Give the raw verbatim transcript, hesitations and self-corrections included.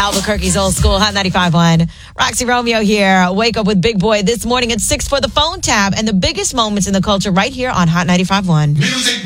Albuquerque's Old School Hot ninety-five point one. Roxy Romeo here. Wake up with Big Boy this morning at six for the phone tab and the biggest moments in the culture right here on Hot ninety-five point one. Music